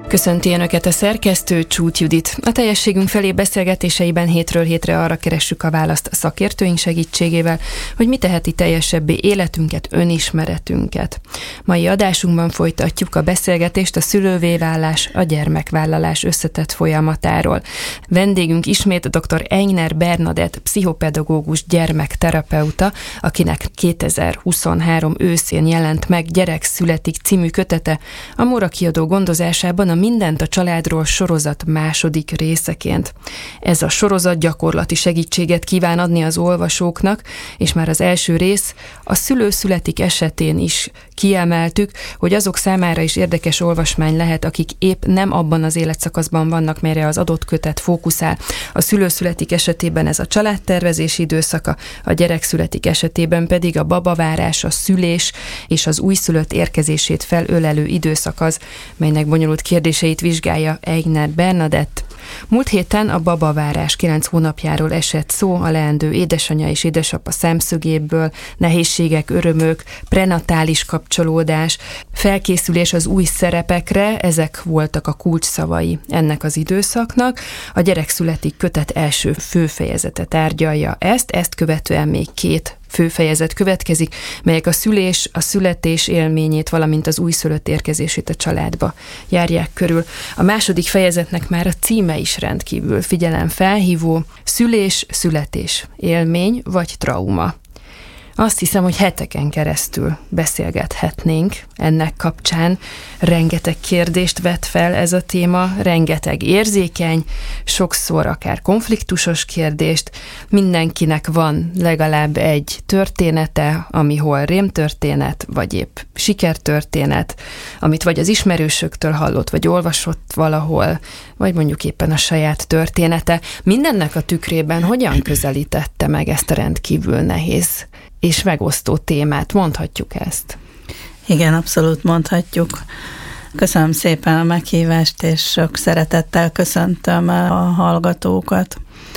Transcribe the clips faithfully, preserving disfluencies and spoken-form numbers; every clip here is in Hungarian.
Köszönti Önöket a szerkesztő, Csúth Judit. A teljességünk felé beszélgetéseiben hétről hétre arra keressük a választ a szakértőink segítségével, hogy mi teheti teljesebbé életünket, önismeretünket. Mai adásunkban folytatjuk a beszélgetést a szülővé válás, a gyermekvállalás összetett folyamatáról. Vendégünk ismét dr. Eigner Bernadett, pszichopedagógus gyermekterapeuta, akinek kétezer-huszonhárom őszén jelent meg Gyerek születik című kötete, a Móra kiadó gondozásában a Mindent a családról sorozat második részeként. Ez a sorozat gyakorlati segítséget kíván adni az olvasóknak, és már az első rész a szülő születik esetén is kiemeltük, hogy azok számára is érdekes olvasmány lehet, akik épp nem abban az életszakaszban vannak, melyre az adott kötet fókuszál. A szülő születik esetében ez a családtervezési időszaka, a gyerek születik esetében pedig a babavárás, a szülés és az újszülött érkezését felölelő időszak az, melynek bonyolult kérdéseit vizsgálja Eigner Bernadett. Múlt héten a babavárás kilenc hónapjáról esett szó, a leendő édesanyja és édesapa szemszögéből, nehézségek, örömök, prenatális kapcsolódás, felkészülés az új szerepekre, ezek voltak a kulcsszavai ennek az időszaknak. A Gyerek születik kötet első főfejezete tárgyalja ezt, ezt követően még két főfejezet következik, melyek a szülés, a születés élményét, valamint az újszülött érkezését a családba járják körül. A második fejezetnek már a címe is rendkívül figyelemfelhívó: szülés, születés, élmény vagy trauma. Azt hiszem, hogy heteken keresztül beszélgethetnénk ennek kapcsán. Rengeteg kérdést vet fel ez a téma, rengeteg érzékeny, sokszor akár konfliktusos kérdést. Mindenkinek van legalább egy története, ami hol rémtörténet, vagy épp sikertörténet, amit vagy az ismerősöktől hallott, vagy olvasott valahol, vagy mondjuk éppen a saját története. Mindennek a tükrében hogyan közelítette meg ezt a rendkívül nehéz és megosztó témát? Mondhatjuk ezt? Igen, abszolút mondhatjuk. Köszönöm szépen a meghívást, és sok szeretettel köszöntöm a hallgatókat.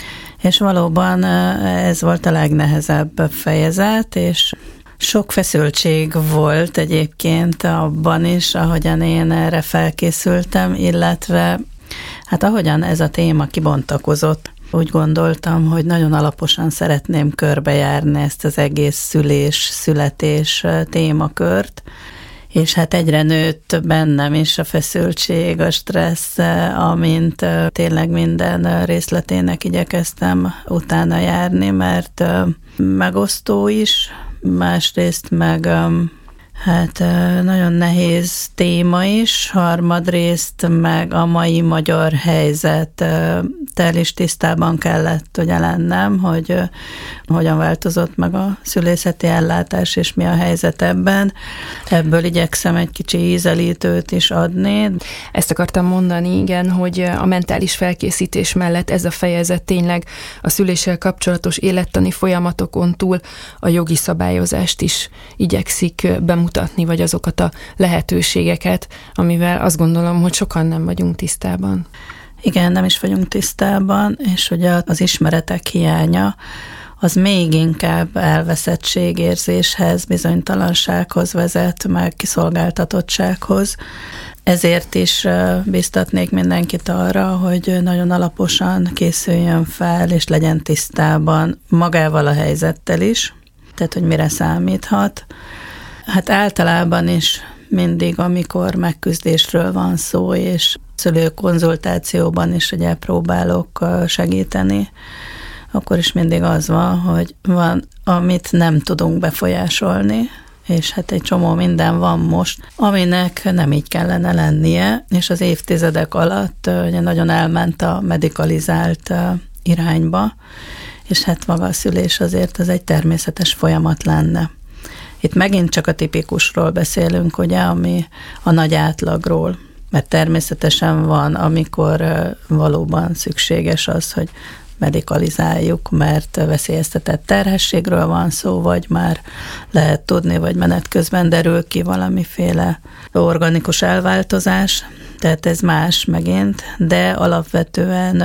És valóban ez volt a legnehezebb fejezet, és sok feszültség volt egyébként abban is, ahogyan én erre felkészültem, illetve hát ahogyan ez a téma kibontakozott. Úgy gondoltam, hogy nagyon alaposan szeretném körbejárni ezt az egész szülés-születés témakört, és hát egyre nőtt bennem is a feszültség, a stressz, amint tényleg minden részletének igyekeztem utána járni, mert megosztó is, másrészt meg hát nagyon nehéz téma is, harmadrészt meg a mai magyar helyzettel is tisztában kellett ugye lennem, hogy hogyan változott meg a szülészeti ellátás, és mi a helyzet ebben. Ebből igyekszem egy kicsi ízelítőt is adni. Ezt akartam mondani, igen, hogy a mentális felkészítés mellett ez a fejezet tényleg a szüléssel kapcsolatos élettani folyamatokon túl a jogi szabályozást is igyekszik bemutatni, vagy azokat a lehetőségeket, amivel azt gondolom, hogy sokan nem vagyunk tisztában. Igen, nem is vagyunk tisztában, és ugye az ismeretek hiánya az még inkább elveszettségérzéshez, bizonytalansághoz vezet, meg kiszolgáltatottsághoz. Ezért is biztatnék mindenkit arra, hogy nagyon alaposan készüljön fel, és legyen tisztában magával a helyzettel is, tehát hogy mire számíthat. Hát általában is mindig, amikor megküzdésről van szó, és szülőkonzultációban is ugye próbálok segíteni, akkor is mindig az van, hogy van, amit nem tudunk befolyásolni, és hát egy csomó minden van most, aminek nem így kellene lennie, és az évtizedek alatt ugye nagyon elment a medikalizált irányba, és hát maga a szülés azért az egy természetes folyamat lenne. Itt megint csak a tipikusról beszélünk, ugye, ami a nagy átlagról, mert természetesen van, amikor valóban szükséges az, hogy medikalizáljuk, mert veszélyeztetett terhességről van szó, vagy már lehet tudni, vagy menet közben derül ki valamiféle organikus elváltozás, tehát ez más megint, de alapvetően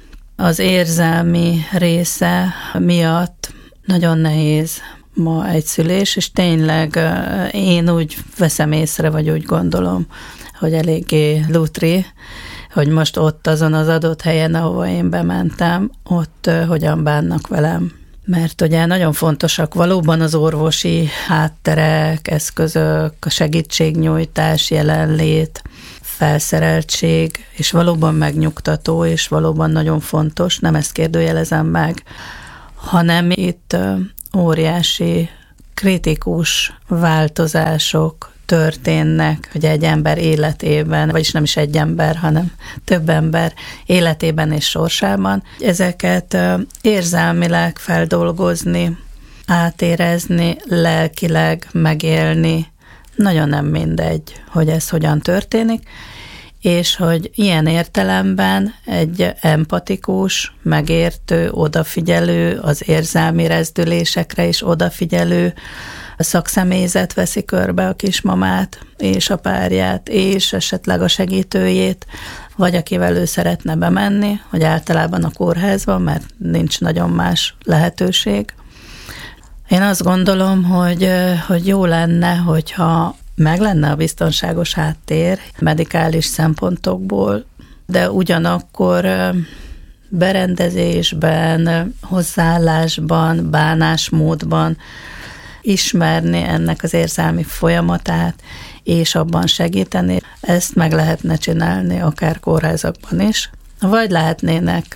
az érzelmi része miatt nagyon nehéz ma egy szülés, és tényleg én úgy veszem észre, vagy úgy gondolom, hogy eléggé lutri, hogy most ott azon az adott helyen, ahova én bementem, ott uh, hogyan bánnak velem. Mert ugye nagyon fontosak valóban az orvosi hátterek, eszközök, a segítségnyújtás, jelenlét, felszereltség, és valóban megnyugtató, és valóban nagyon fontos, nem ezt kérdőjelezem meg, hanem itt óriási, kritikus változások történnek, hogy egy ember életében, vagyis nem is egy ember, hanem több ember életében és sorsában. Ezeket érzelmileg feldolgozni, átérezni, lelkileg megélni, nagyon nem mindegy, hogy ez hogyan történik, és hogy ilyen értelemben egy empatikus, megértő, odafigyelő, az érzelmi rezdülésekre is odafigyelő szakszemélyzet veszi körbe a kismamát, és a párját, és esetleg a segítőjét, vagy akivel ő szeretne bemenni, hogy általában a kórházban, mert nincs nagyon más lehetőség. Én azt gondolom, hogy, hogy jó lenne, hogyha meg lenne a biztonságos háttér medikális szempontokból, de ugyanakkor berendezésben, hozzáállásban, bánásmódban ismerni ennek az érzelmi folyamatát, és abban segíteni. Ezt meg lehetne csinálni akár kórházakban is, vagy lehetnének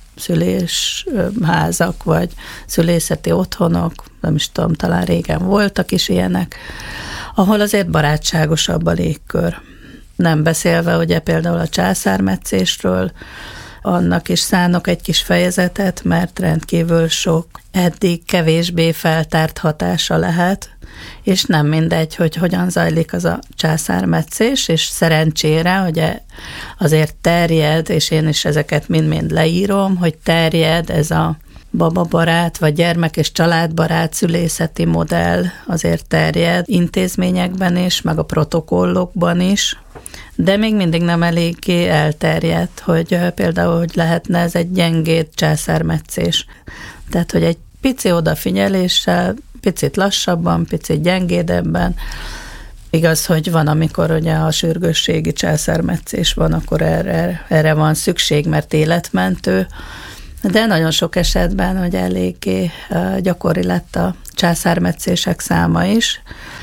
szülésházak, vagy szülészeti otthonok, nem is tudom, talán régen voltak is ilyenek, ahol azért barátságosabb a légkör. Nem beszélve ugye például a császármetszésről, annak is szánok egy kis fejezetet, mert rendkívül sok eddig kevésbé feltárt hatása lehet, és nem mindegy, hogy hogyan zajlik az a császármetszés, és szerencsére, hogy azért terjed, és én is ezeket mind-mind leírom, hogy terjed ez a bababarát, vagy gyermek- és családbarát szülészeti modell azért terjed intézményekben is, meg a protokollokban is, de még mindig nem eléggé elterjedt, hogy például, hogy lehetne ez egy gyengéd császármetszés. Tehát, hogy egy pici odafigyeléssel, picit lassabban, picit gyengédebben, igaz, hogy van, amikor ugye a sürgősségi császármetszés van, akkor erre, erre van szükség, mert életmentő, de nagyon sok esetben, hogy eléggé gyakori lett a császármetszések száma is,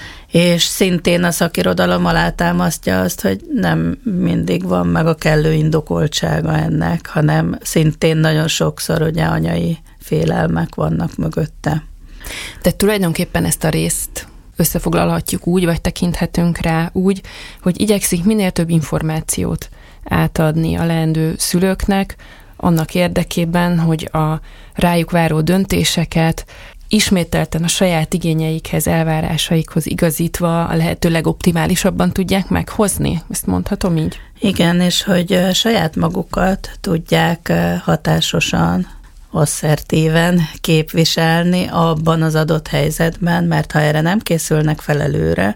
és szintén a szakirodalom alátámasztja azt, hogy nem mindig van meg a kellő indokoltsága ennek, hanem szintén nagyon sokszor ugye anyai félelmek vannak mögötte. Tehát tulajdonképpen ezt a részt összefoglalhatjuk úgy, vagy tekinthetünk rá úgy, hogy igyekszik minél több információt átadni a leendő szülőknek, annak érdekében, hogy a rájuk váró döntéseket ismételten a saját igényeikhez, elvárásaikhoz igazítva a lehető legoptimálisabban tudják meghozni? Ezt mondhatom így? Igen, és hogy saját magukat tudják hatásosan, asszertíven képviselni abban az adott helyzetben, mert ha erre nem készülnek fel előre,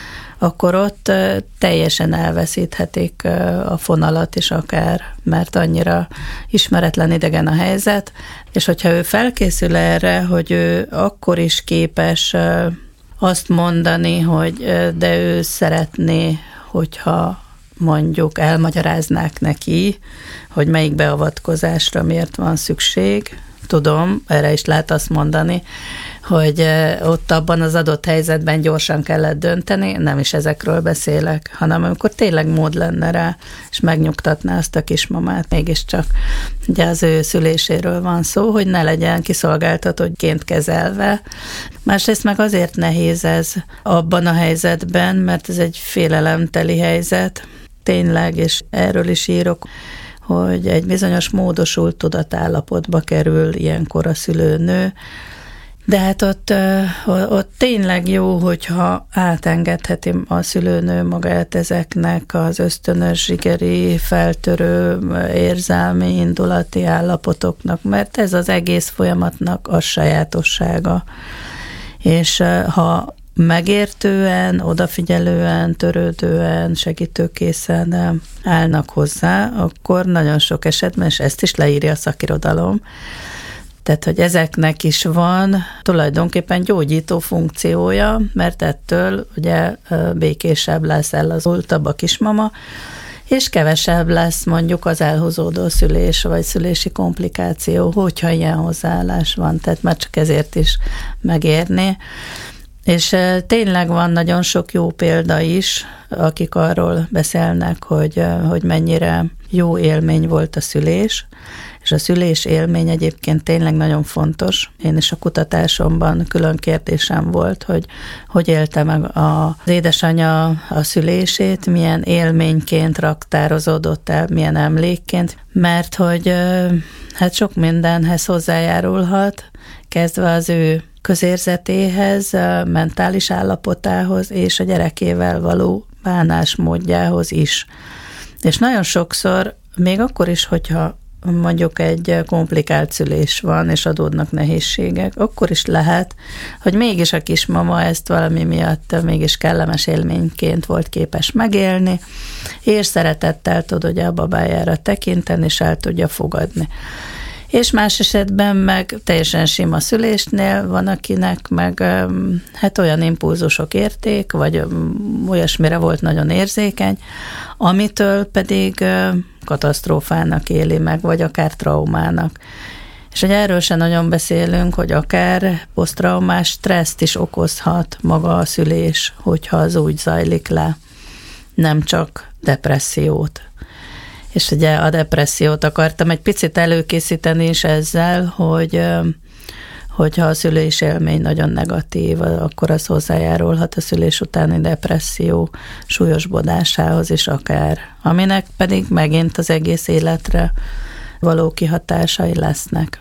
akkor ott teljesen elveszíthetik a fonalat is akár, mert annyira ismeretlen, idegen a helyzet, és hogyha ő felkészül erre, hogy ő akkor is képes azt mondani, hogy de ő szeretné, hogyha mondjuk elmagyaráznák neki, hogy melyik beavatkozásra miért van szükség. Tudom, erre is lehet azt mondani, hogy ott abban az adott helyzetben gyorsan kellett dönteni, nem is ezekről beszélek, hanem amikor tényleg mód lenne rá, és megnyugtatná azt a kismamát, mégiscsak ugye az ő szüléséről van szó, hogy ne legyen kiszolgáltatottként kezelve. Másrészt meg azért nehéz ez abban a helyzetben, mert ez egy félelemteli helyzet, tényleg, és erről is írok, hogy egy bizonyos módosult tudatállapotba kerül ilyenkor a szülőnő, de hát ott, ott tényleg jó, hogyha átengedheti a szülőnő magát ezeknek az ösztönös, zsigeri, feltörő, érzelmi, indulati állapotoknak, mert ez az egész folyamatnak a sajátossága. És ha megértően, odafigyelően, törődően, segítőkészen állnak hozzá, akkor nagyon sok esetben, és ezt is leírja a szakirodalom, Tehát, hogy ezeknek is van tulajdonképpen gyógyító funkciója, mert ettől ugye békésebb lesz, ellazultabb a kismama, és kevesebb lesz mondjuk az elhúzódó szülés, vagy szülési komplikáció, hogyha ilyen hozzáállás van, tehát már csak ezért is megérni. És tényleg van nagyon sok jó példa is, akik arról beszélnek, hogy, hogy mennyire jó élmény volt a szülés, és a szülés élmény egyébként tényleg nagyon fontos. Én is a kutatásomban külön kérdésem volt, hogy hogy élte meg az édesanyja a szülését, milyen élményként raktározódott el, milyen emlékként, mert hogy hát sok mindenhez hozzájárulhat, kezdve az ő közérzetéhez, mentális állapotához és a gyerekével való bánásmódjához is. És nagyon sokszor, még akkor is, hogyha mondjuk egy komplikált szülés van, és adódnak nehézségek, akkor is lehet, hogy mégis a kismama ezt valami miatt mégis kellemes élményként volt képes megélni, és szeretettel tud ugye a babájára tekinteni, és el tudja fogadni. És más esetben meg teljesen sima szülésnél van, akinek meg hát olyan impulzusok érték, vagy olyasmire volt nagyon érzékeny, amitől pedig katasztrófának éli meg, vagy akár traumának. És hogy erről sem nagyon beszélünk, hogy akár posztraumás stresszt is okozhat maga a szülés, hogyha az úgy zajlik le, nem csak depressziót. És ugye a depressziót akartam egy picit előkészíteni is ezzel, hogy hogyha a szülés élmény nagyon negatív, akkor az hozzájárulhat a szülés utáni depresszió súlyosbodásához is akár, aminek pedig megint az egész életre való kihatásai lesznek.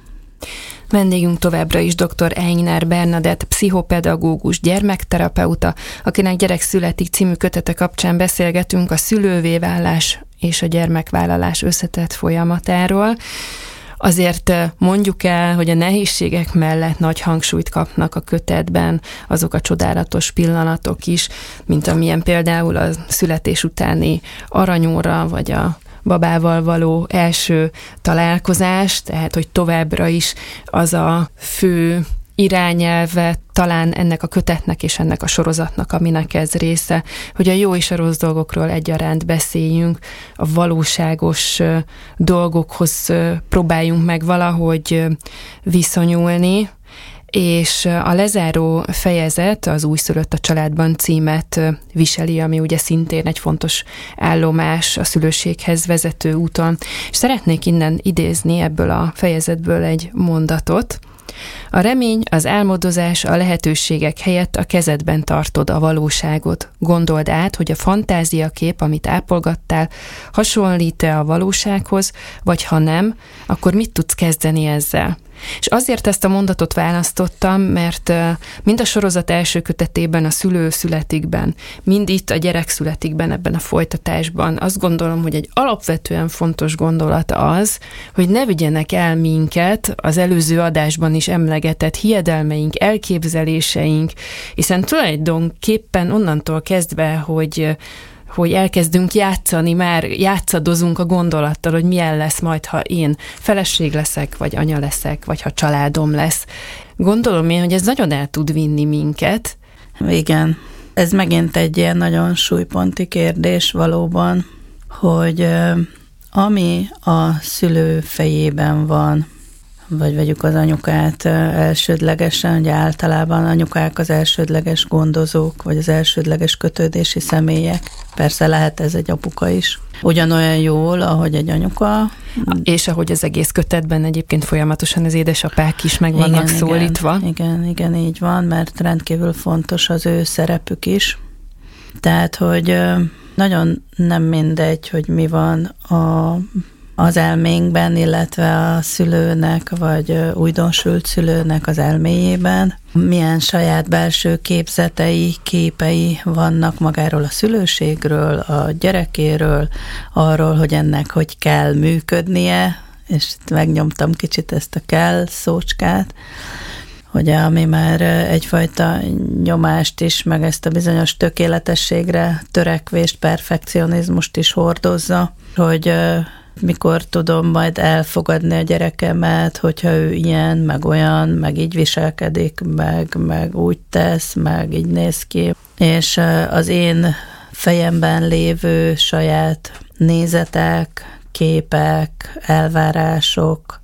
Vendégünk továbbra is dr. Eigner Bernadett, pszichopedagógus, gyermekterapeuta, akinek Gyerek születik című kötete kapcsán beszélgetünk a szülővé válás és a gyermekvállalás összetett folyamatáról. Azért mondjuk el, hogy a nehézségek mellett nagy hangsúlyt kapnak a kötetben azok a csodálatos pillanatok is, mint amilyen például a születés utáni aranyóra, vagy a babával való első találkozás, tehát hogy továbbra is az a fő irányelve talán ennek a kötetnek és ennek a sorozatnak, aminek ez része, hogy a jó és a rossz dolgokról egyaránt beszéljünk, a valóságos dolgokhoz próbáljunk meg valahogy viszonyulni, és a lezáró fejezet, az Újszülött a családban címet viseli, ami ugye szintén egy fontos állomás a szülőséghez vezető úton. És szeretnék innen idézni ebből a fejezetből egy mondatot. A remény, az álmodozás, a lehetőségek helyett a kezedben tartod a valóságot. Gondold át, hogy a fantáziakép, amit ápolgattál, hasonlít-e a valósághoz, vagy ha nem, akkor mit tudsz kezdeni ezzel? És azért ezt a mondatot választottam, mert mind a sorozat első kötetében, a Szülő születikben, mind itt a Gyerek születikben, ebben a folytatásban azt gondolom, hogy egy alapvetően fontos gondolat az, hogy ne vigyenek el minket az előző adásban is emlegetett hiedelmeink, elképzeléseink, hiszen tulajdonképpen onnantól kezdve, hogy hogy elkezdünk játszani, már játszadozunk a gondolattal, hogy milyen lesz majd, ha én feleség leszek, vagy anya leszek, vagy ha családom lesz. Gondolom én, hogy ez nagyon el tud vinni minket. Igen, ez megint egy ilyen nagyon súlyponti kérdés valóban, hogy ami a szülő fejében van, vagy vegyük az anyukát elsődlegesen, ugye általában anyukák az elsődleges gondozók, vagy az elsődleges kötődési személyek. Persze lehet ez egy apuka is. Ugyanolyan jól, ahogy egy anyuka. És ahogy az egész kötetben egyébként folyamatosan az édesapák is meg vannak igen, szólítva. Igen, igen, igen, így van, mert rendkívül fontos az ő szerepük is. Tehát, hogy nagyon nem mindegy, hogy mi van a az elménkben, illetve a szülőnek, vagy újdonsült szülőnek az elméjében, milyen saját belső képzetei, képei vannak magáról a szülőségről, a gyerekéről, arról, hogy ennek hogy kell működnie, és megnyomtam kicsit ezt a kell szócskát, hogy ami már egyfajta nyomást is, meg ezt a bizonyos tökéletességre törekvést, perfekcionizmust is hordozza, hogy mikor tudom majd elfogadni a gyerekemet, hogyha ő ilyen, meg olyan, meg így viselkedik, meg, meg úgy tesz, meg így néz ki. És az én fejemben lévő saját nézetek, képek, elvárások,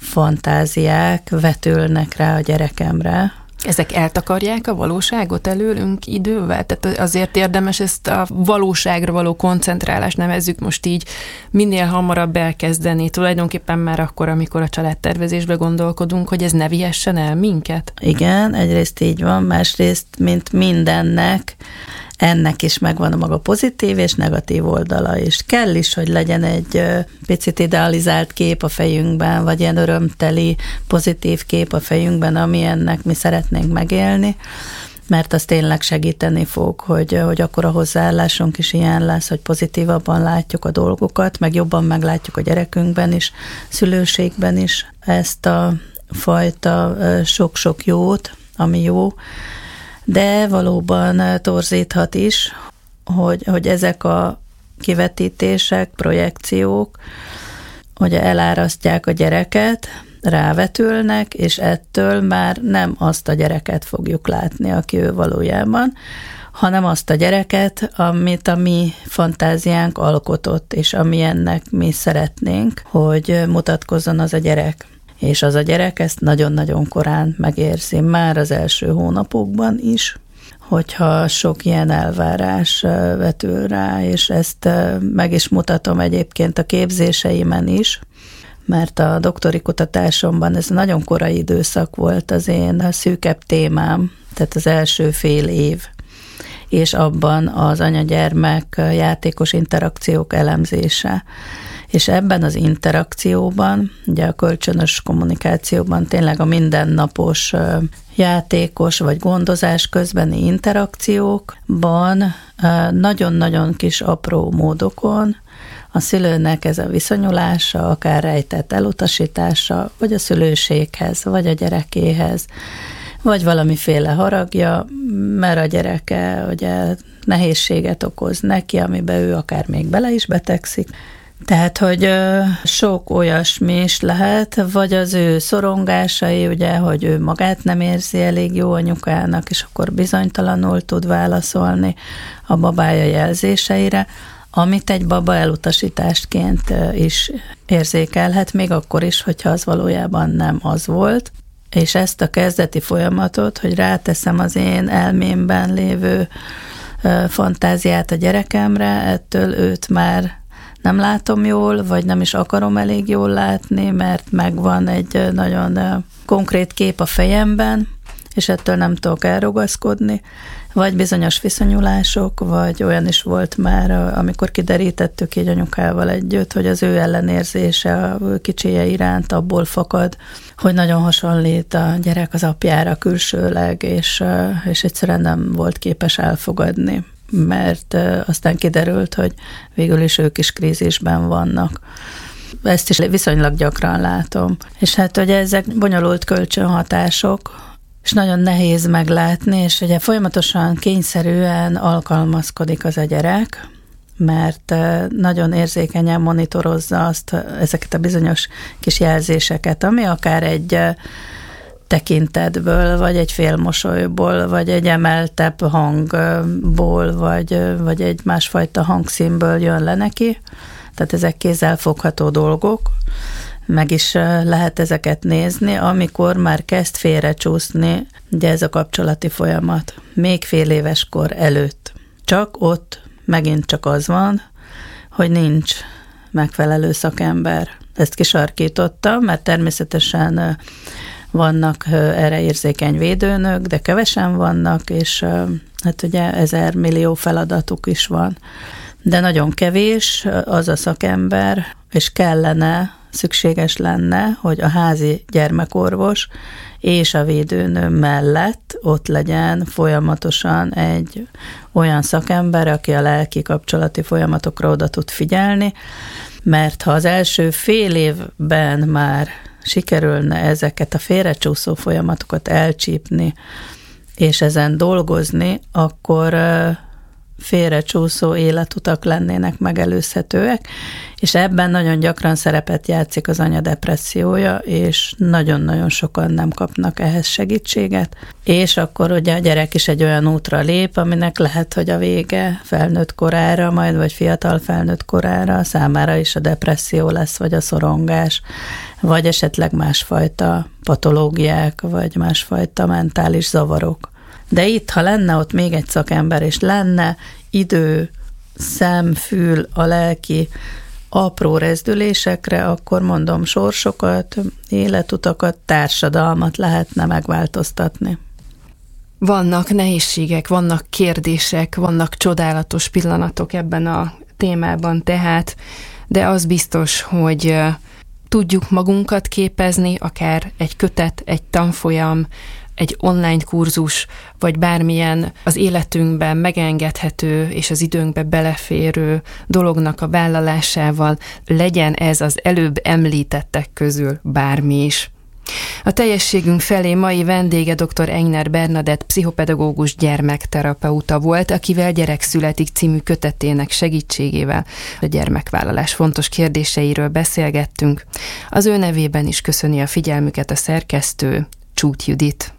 fantáziák vetülnek rá a gyerekemre. Ezek eltakarják a valóságot előlünk idővel? Tehát azért érdemes ezt a valóságra való koncentrálást, nevezzük most így, minél hamarabb elkezdeni, tulajdonképpen már akkor, amikor a családtervezésbe gondolkodunk, hogy ez ne vihessen el minket? Igen, egyrészt így van, másrészt, mint mindennek, ennek is megvan a maga pozitív és negatív oldala, és kell is, hogy legyen egy picit idealizált kép a fejünkben, vagy ilyen örömteli, pozitív kép a fejünkben, ami ennek mi szeretnénk megélni, mert az tényleg segíteni fog, hogy, hogy akkor a hozzáállásunk is ilyen lesz, hogy pozitívabban látjuk a dolgokat, meg jobban meglátjuk a gyerekünkben is, szülőségben is ezt a fajta sok-sok jót, ami jó, de valóban torzíthat is, hogy, hogy ezek a kivetítések, projekciók, hogy elárasztják a gyereket, rávetülnek, és ettől már nem azt a gyereket fogjuk látni, aki ő valójában, hanem azt a gyereket, amit a mi fantáziánk alkotott, és amilyennek mi szeretnénk, hogy mutatkozzon az a gyerek. És az a gyerek ezt nagyon-nagyon korán megérzi, már az első hónapokban is, hogyha sok ilyen elvárás vetül rá, és ezt meg is mutatom egyébként a képzéseimen is, mert a doktori kutatásomban ez nagyon korai időszak volt az én szűkebb témám, tehát az első fél év, és abban az anya-gyermek játékos interakciók elemzése. És ebben az interakcióban, ugye a kölcsönös kommunikációban tényleg a mindennapos játékos vagy gondozás közbeni interakciókban nagyon-nagyon kis apró módokon a szülőnek ez a viszonyulása, akár rejtett elutasítása, vagy a szülőséghez, vagy a gyerekéhez, vagy valamiféle haragja, mert a gyereke ugye nehézséget okoz neki, amiben ő akár még bele is betegszik. Tehát, hogy sok olyasmi is lehet, vagy az ő szorongásai, ugye, hogy ő magát nem érzi elég jó anyukának, és akkor bizonytalanul tud válaszolni a babája jelzéseire, amit egy baba elutasításként is érzékelhet, még akkor is, hogyha az valójában nem az volt. És ezt a kezdeti folyamatot, hogy ráteszem az én elmémben lévő fantáziát a gyerekemre, ettől őt már nem látom jól, vagy nem is akarom elég jól látni, mert megvan egy nagyon konkrét kép a fejemben, és ettől nem tudok elrugaszkodni, vagy bizonyos viszonyulások, vagy olyan is volt már, amikor kiderítettük így anyukával együtt, hogy az ő ellenérzése a kicsije iránt abból fakad, hogy nagyon hasonlít a gyerek az apjára külsőleg, és, és egyszerűen nem volt képes elfogadni, mert aztán kiderült, hogy végül is ők is krízisben vannak. Ezt is viszonylag gyakran látom. És hát ugye ezek bonyolult kölcsönhatások, és nagyon nehéz meglátni, és ugye folyamatosan kényszerűen alkalmazkodik az a gyerek, mert nagyon érzékenyen monitorozza azt, ezeket a bizonyos kis jelzéseket, ami akár egy tekintetből, vagy egy félmosolyból, vagy egy emeltebb hangból, vagy, vagy egy másfajta hangszínből jön le neki. Tehát ezek kézzelfogható dolgok, meg is lehet ezeket nézni, amikor már kezd félrecsúszni, ugye ez a kapcsolati folyamat, még fél éves kor előtt. Csak ott megint csak az van, hogy nincs megfelelő szakember. Ezt kisarkítottam, mert természetesen vannak erre érzékeny védőnök, de kevesen vannak, és hát ugye ezer millió feladatuk is van. De nagyon kevés az a szakember, és kellene, szükséges lenne, hogy a házi gyermekorvos és a védőnő mellett ott legyen folyamatosan egy olyan szakember, aki a lelki kapcsolati folyamatokra oda tud figyelni, mert ha az első fél évben már sikerülne ezeket a félrecsúszó folyamatokat elcsípni, és ezen dolgozni, akkor félrecsúszó életutak lennének megelőzhetőek, és ebben nagyon gyakran szerepet játszik az anya depressziója, és nagyon-nagyon sokan nem kapnak ehhez segítséget, és akkor ugye a gyerek is egy olyan útra lép, aminek lehet, hogy a vége felnőtt korára, majd vagy fiatal felnőtt korára számára is a depresszió lesz, vagy a szorongás, vagy esetleg másfajta patológiák, vagy másfajta mentális zavarok. De itt, ha lenne ott még egy szakember, és lenne idő, szem, fül, a lelki apró rezdülésekre, akkor mondom, sorsokat, életutakat, társadalmat lehetne megváltoztatni. Vannak nehézségek, vannak kérdések, vannak csodálatos pillanatok ebben a témában tehát, de az biztos, hogy tudjuk magunkat képezni, akár egy kötet, egy tanfolyam, egy online kurzus, vagy bármilyen az életünkben megengedhető és az időnkbe beleférő dolognak a vállalásával, legyen ez az előbb említettek közül bármi is. A teljességünk felé mai vendége dr. Egner Bernadett, pszichopedagógus gyermekterapeuta volt, akivel Gyerek születik című kötetének segítségével a gyermekvállalás fontos kérdéseiről beszélgettünk. Az ő nevében is köszöni a figyelmüket a szerkesztő, Csúth Judit.